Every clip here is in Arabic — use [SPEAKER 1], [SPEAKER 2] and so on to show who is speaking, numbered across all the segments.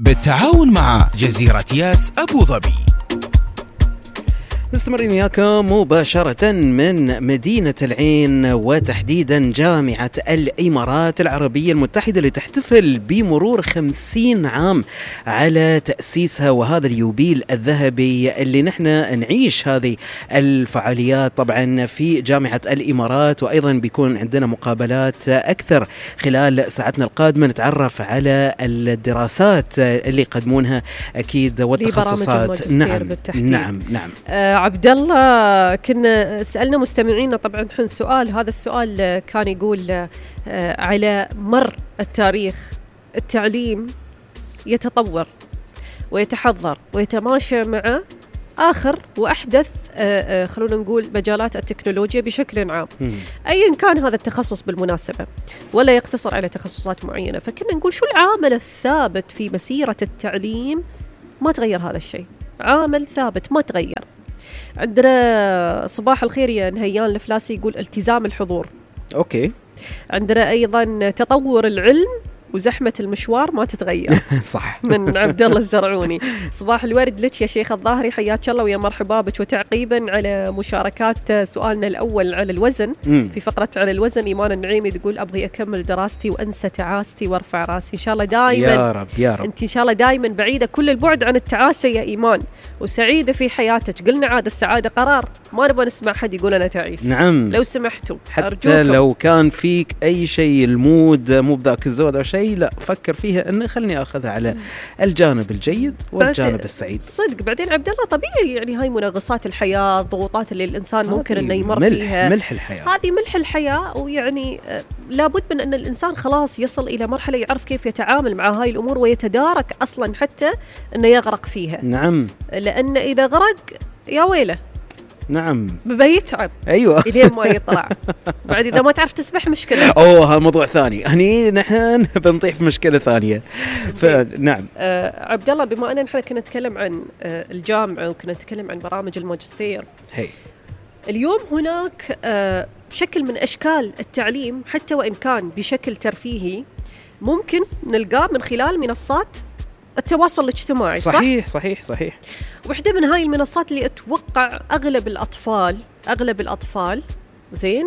[SPEAKER 1] بالتعاون مع جزيرة ياس أبو ظبي.
[SPEAKER 2] مستمرين وياكم مباشرة من مدينة العين وتحديدا جامعة الإمارات العربية المتحدة اللي تحتفل بمرور 50 عام على تأسيسها، وهذا اليوبيل الذهبي اللي نحن نعيش هذه الفعاليات طبعا في جامعة الإمارات. وأيضا بيكون عندنا مقابلات أكثر خلال ساعتنا القادمة، نتعرف على الدراسات اللي يقدمونها أكيد والتخصصات. نعم.
[SPEAKER 3] عبد الله، كنا سألنا مستمعينا طبعا حن سؤال، هذا السؤال كان يقول على مر التاريخ التعليم يتطور ويتحضر ويتماشى مع آخر وأحدث خلونا نقول مجالات التكنولوجيا بشكل عام، أيا كان هذا التخصص بالمناسبة، ولا يقتصر على تخصصات معينة. فكنا نقول شو العامل الثابت في مسيرة التعليم ما تغير هذا الشيء، عامل ثابت ما تغير. عندنا صباح الخير يا نهيان الفلاسي يقول التزام الحضور.
[SPEAKER 2] أوكي.
[SPEAKER 3] عندنا أيضا تطور العلم وزحمة المشوار ما تتغير.
[SPEAKER 2] صح.
[SPEAKER 3] من عبد الله الزرعوني. صباح الورد لك يا شيخ الظاهري، حياك الله ويا مرحبا بك. وتعقيبا على مشاركات سؤالنا الأول على الوزن، في فقرة على الوزن إيمان النعيمي تقول أبغي أكمل دراستي وأنسى تعاستي وارفع راسي. إن شاء الله دائما
[SPEAKER 2] يا رب يا رب
[SPEAKER 3] أنت إن شاء الله دائما بعيدة كل البعد عن التعاسة يا إيمان، وسعيدة في حياتك. قلنا عاد السعادة قرار، ما نبغى نسمع حد يقول أنا تعيس.
[SPEAKER 2] نعم
[SPEAKER 3] لو سمحتوا
[SPEAKER 2] حتى
[SPEAKER 3] أرجوكم.
[SPEAKER 2] لو كان فيك أي شيء المود مو بذاك الزود أو شيء، لا فكر فيها أنه خلني أخذها على الجانب الجيد والجانب السعيد.
[SPEAKER 3] صدق بعدين عبد الله طبيعي، يعني هاي منغصات الحياة، الضغوطات اللي الإنسان ممكن إنه يمر فيها،
[SPEAKER 2] ملح الحياة،
[SPEAKER 3] هذه ملح الحياة. ويعني لابد من أن الإنسان خلاص يصل إلى مرحلة يعرف كيف يتعامل مع هاي الأمور ويتدارك أصلا حتى أنه يغرق فيها.
[SPEAKER 2] نعم.
[SPEAKER 3] لأن إذا غرق يا ويله.
[SPEAKER 2] نعم
[SPEAKER 3] بيتعب.
[SPEAKER 2] أيوة.
[SPEAKER 3] إلين ما يطلع. بعد إذا ما تعرف تسبح مشكلة.
[SPEAKER 2] هذا موضوع ثاني، هني نحن بنطيح في مشكلة ثانية. فنعم.
[SPEAKER 3] عبد الله، بما أننا نحن كنا نتكلم عن الجامعة وكنا نتكلم عن برامج الماجستير، اليوم هناك شكل من أشكال التعليم حتى وإن كان بشكل ترفيهي ممكن نلقاه من خلال منصات التواصل الاجتماعي.
[SPEAKER 2] صحيح.
[SPEAKER 3] واحدة من هاي المنصات اللي أتوقع أغلب الأطفال زين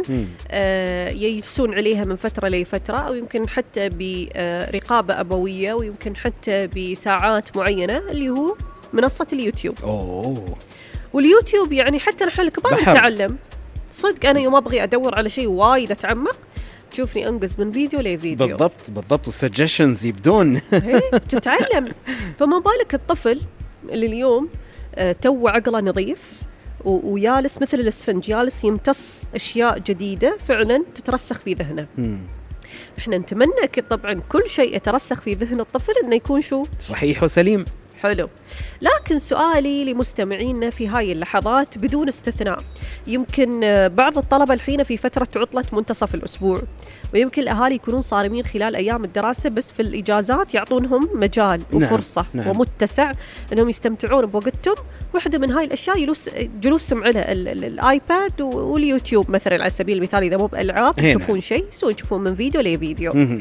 [SPEAKER 3] يجلسون عليها من فترة لفترة، أو يمكن حتى برقابة أبوية، ويمكن حتى بساعات معينة، اللي هو منصة اليوتيوب. واليوتيوب يعني حتى نحن الكبار نتعلم. صدق أنا يوم أبغي أدور على شيء وايد أتعمق تشوفني أنقز من فيديو لفيديو.
[SPEAKER 2] بالضبط والسجشنز يبدون.
[SPEAKER 3] تتعلم. فما بالك الطفل اللي اليوم تو عقله نظيف ويالس مثل الاسفنج، يالس يمتص أشياء جديدة فعلا تترسخ في ذهنه. احنا نتمنى طبعا كل شيء يترسخ في ذهن الطفل انه يكون شو
[SPEAKER 2] صحيح وسليم.
[SPEAKER 3] حلو. لكن سؤالي لمستمعينا في هاي اللحظات بدون استثناء، يمكن بعض الطلبة الحين في فترة عطلة منتصف الأسبوع، ويمكن الأهالي يكونون صارمين خلال أيام الدراسة، بس في الإجازات يعطونهم مجال وفرصة ومتسع أنهم يستمتعون بوقتهم. واحدة من هاي الأشياء جلوسهم على الآيباد واليوتيوب مثلا على سبيل المثال، إذا مو بألعاب تشوفون شيء تشوفون من فيديو لفيديو.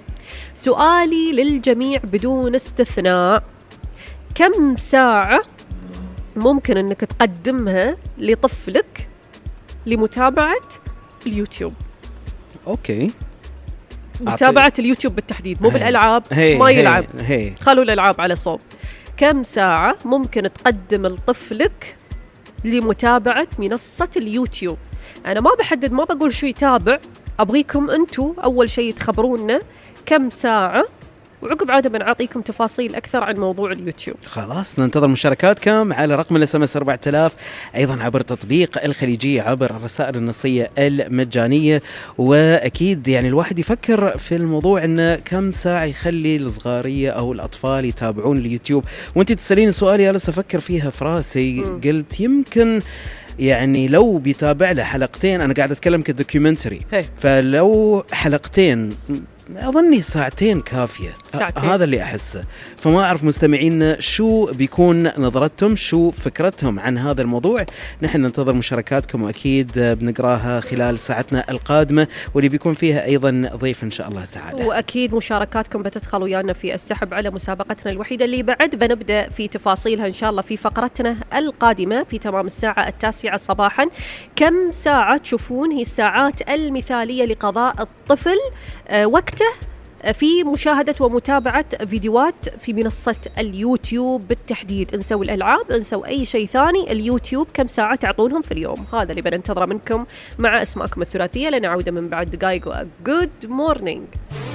[SPEAKER 3] سؤالي للجميع بدون استثناء، كم ساعة ممكن أنك تقدمها لطفلك لمتابعة اليوتيوب؟
[SPEAKER 2] أوكي.
[SPEAKER 3] متابعة اليوتيوب بالتحديد، مو بالألعاب. ما يلعب. خلوا الألعاب على صوب. كم ساعة ممكن تقدم لطفلك لمتابعة منصة اليوتيوب؟ أنا ما بحدد، ما بقول شو يتابع، أبغيكم أنتوا أول شيء تخبرونا كم ساعة، وعقب عادة بنعطيكم تفاصيل أكثر عن موضوع اليوتيوب.
[SPEAKER 2] خلاص ننتظر مشاركاتكم على رقم SMS 4000، أيضا عبر تطبيق الخليجية، عبر الرسائل النصية المجانية. وأكيد يعني الواحد يفكر في الموضوع إنه كم ساعة يخلي الصغارية أو الأطفال يتابعون اليوتيوب. وأنت تسألين سؤالي أنا لسه أفكر فيها في راسي. قلت يمكن يعني لو بيتابع له حلقتين، أنا قاعد أتكلم كدوكيومنتري، فلو حلقتين أظني ساعتين كافية.
[SPEAKER 3] ساعتين.
[SPEAKER 2] هذا اللي أحسه. فما أعرف مستمعينا شو بيكون نظرتهم، شو فكرتهم عن هذا الموضوع. نحن ننتظر مشاركاتكم وأكيد بنقراها خلال ساعتنا القادمة، واللي بيكون فيها أيضا ضيف إن شاء الله تعالى.
[SPEAKER 3] وأكيد مشاركاتكم بتدخل ويانا في السحب على مسابقتنا الوحيدة اللي بعد بنبدأ في تفاصيلها إن شاء الله في فقرتنا القادمة في تمام الساعة 9 صباحا. كم ساعة تشوفون هي الساعات المثالية لقضاء الطفل وقته في مشاهدة ومتابعة فيديوهات في منصة اليوتيوب بالتحديد؟ انسوا الألعاب، انسوا أي شيء ثاني، اليوتيوب كم ساعة تعطونهم في اليوم؟ هذا اللي بننتظره منكم مع أسماءكم الثلاثية. لنعود من بعد دقائق. Good morning.